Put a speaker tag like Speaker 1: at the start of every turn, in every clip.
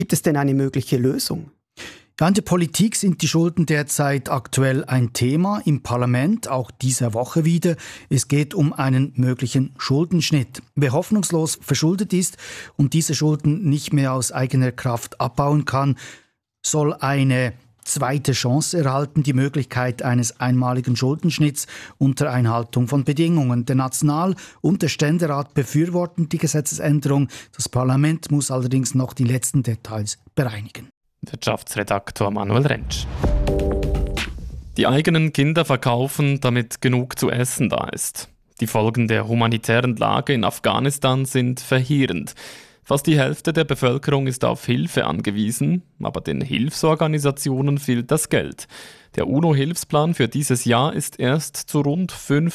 Speaker 1: Gibt es denn eine mögliche Lösung?
Speaker 2: Ja, in der Politik sind die Schulden derzeit aktuell ein Thema, im Parlament auch diese Woche wieder. Es geht um einen möglichen Schuldenschnitt. Wer hoffnungslos verschuldet ist und diese Schulden nicht mehr aus eigener Kraft abbauen kann, soll eine zweite Chance erhalten, die Möglichkeit eines einmaligen Schuldenschnitts unter Einhaltung von Bedingungen. Der National- und der Ständerat befürworten die Gesetzesänderung. Das Parlament muss allerdings noch die letzten Details bereinigen.
Speaker 3: Wirtschaftsredaktor Manuel Rentsch. Die eigenen Kinder verkaufen, damit genug zu essen da ist. Die Folgen der humanitären Lage in Afghanistan sind verheerend. Fast die Hälfte der Bevölkerung ist auf Hilfe angewiesen, aber den Hilfsorganisationen fehlt das Geld. Der UNO-Hilfsplan für dieses Jahr ist erst zu rund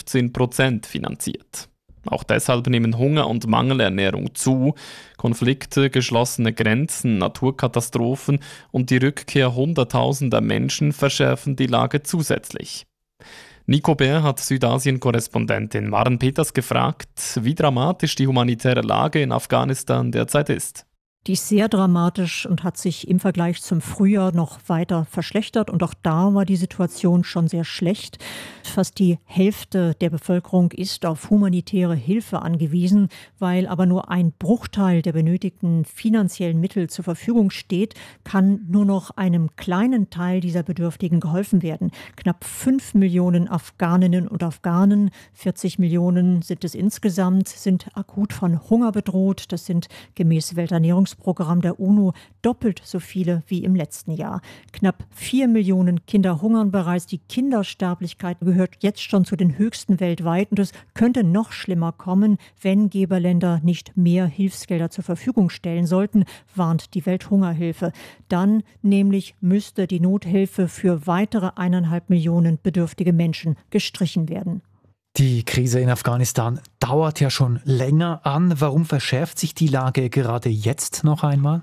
Speaker 3: 15% finanziert. Auch deshalb nehmen Hunger und Mangelernährung zu. Konflikte, geschlossene Grenzen, Naturkatastrophen und die Rückkehr hunderttausender Menschen verschärfen die Lage zusätzlich. Nico Bär hat Südasien-Korrespondentin Maren Peters gefragt, wie dramatisch die humanitäre Lage in Afghanistan derzeit ist.
Speaker 4: Die ist sehr dramatisch und hat sich im Vergleich zum Frühjahr noch weiter verschlechtert. Und auch da war die Situation schon sehr schlecht. Fast die Hälfte der Bevölkerung ist auf humanitäre Hilfe angewiesen, weil aber nur ein Bruchteil der benötigten finanziellen Mittel zur Verfügung steht, kann nur noch einem kleinen Teil dieser Bedürftigen geholfen werden. Knapp 5 Millionen Afghaninnen und Afghanen, 40 Millionen sind es insgesamt, sind akut von Hunger bedroht. Das sind gemäß Welternährungsprogramm der UNO doppelt so viele wie im letzten Jahr. Knapp 4 Millionen Kinder hungern bereits. Die Kindersterblichkeit gehört jetzt schon zu den höchsten weltweit. Und es könnte noch schlimmer kommen, wenn Geberländer nicht mehr Hilfsgelder zur Verfügung stellen sollten, warnt die Welthungerhilfe. Dann nämlich müsste die Nothilfe für weitere 1,5 Millionen bedürftige Menschen gestrichen werden.
Speaker 5: Die Krise in Afghanistan dauert ja schon länger an. Warum verschärft sich die Lage gerade jetzt noch einmal?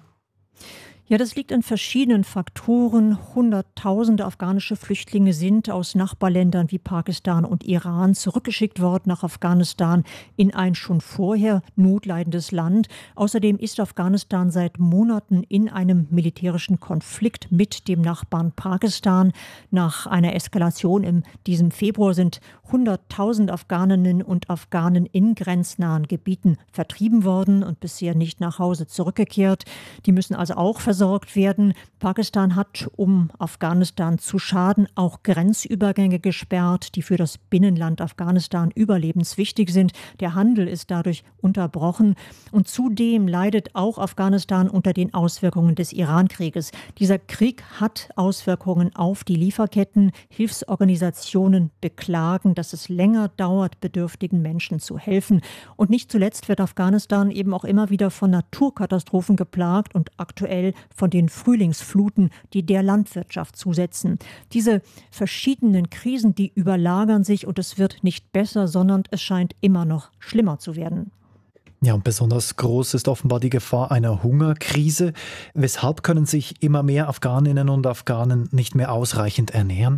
Speaker 4: Ja, das liegt an verschiedenen Faktoren. Hunderttausende afghanische Flüchtlinge sind aus Nachbarländern wie Pakistan und Iran zurückgeschickt worden nach Afghanistan in ein schon vorher notleidendes Land. Außerdem ist Afghanistan seit Monaten in einem militärischen Konflikt mit dem Nachbarn Pakistan. Nach einer Eskalation in diesem Februar sind 100.000 Afghaninnen und Afghanen in grenznahen Gebieten vertrieben worden und bisher nicht nach Hause zurückgekehrt. Die müssen also auch versorgt werden. Pakistan hat, um Afghanistan zu schaden, auch Grenzübergänge gesperrt, die für das Binnenland Afghanistan überlebenswichtig sind. Der Handel ist dadurch unterbrochen. Und zudem leidet auch Afghanistan unter den Auswirkungen des Iran-Krieges. Dieser Krieg hat Auswirkungen auf die Lieferketten. Hilfsorganisationen beklagen, dass es länger dauert, bedürftigen Menschen zu helfen. Und nicht zuletzt wird Afghanistan eben auch immer wieder von Naturkatastrophen geplagt und aktuell von den Frühlingsfluten, die der Landwirtschaft zusetzen. Diese verschiedenen Krisen, die überlagern sich und es wird nicht besser, sondern es scheint immer noch schlimmer zu werden.
Speaker 5: Ja, und besonders groß ist offenbar die Gefahr einer Hungerkrise. Weshalb können sich immer mehr Afghaninnen und Afghanen nicht mehr ausreichend ernähren?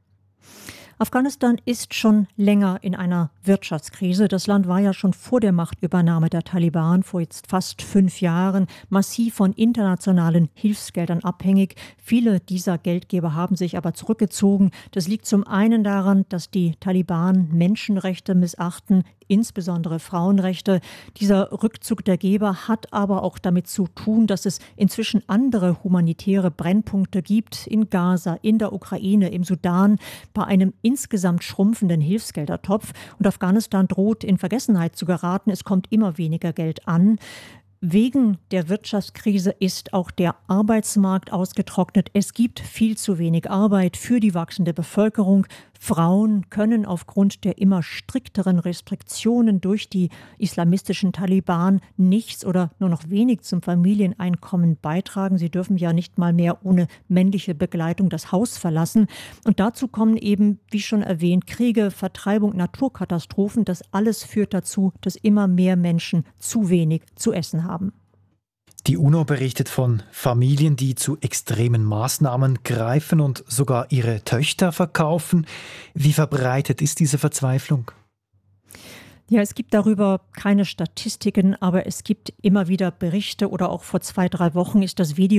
Speaker 4: Afghanistan ist schon länger in einer Wirtschaftskrise. Das Land war ja schon vor der Machtübernahme der Taliban vor jetzt fast 5 Jahren massiv von internationalen Hilfsgeldern abhängig. Viele dieser Geldgeber haben sich aber zurückgezogen. Das liegt zum einen daran, dass die Taliban Menschenrechte missachten, insbesondere Frauenrechte. Dieser Rückzug der Geber hat aber auch damit zu tun, dass es inzwischen andere humanitäre Brennpunkte gibt in Gaza, in der Ukraine, im Sudan, bei einem insgesamt schrumpfenden Hilfsgeldertopf. Und Afghanistan droht in Vergessenheit zu geraten. Es kommt immer weniger Geld an. Wegen der Wirtschaftskrise ist auch der Arbeitsmarkt ausgetrocknet. Es gibt viel zu wenig Arbeit für die wachsende Bevölkerung. Frauen können aufgrund der immer strikteren Restriktionen durch die islamistischen Taliban nichts oder nur noch wenig zum Familieneinkommen beitragen. Sie dürfen ja nicht mal mehr ohne männliche Begleitung das Haus verlassen. Und dazu kommen eben, wie schon erwähnt, Kriege, Vertreibung, Naturkatastrophen. Das alles führt dazu, dass immer mehr Menschen zu wenig zu essen haben.
Speaker 5: Die UNO berichtet von Familien, die zu extremen Maßnahmen greifen und sogar ihre Töchter verkaufen. Wie verbreitet ist diese Verzweiflung?
Speaker 4: Ja, es gibt darüber keine Statistiken, aber es gibt immer wieder Berichte oder auch vor 2, 3 Wochen ist das Video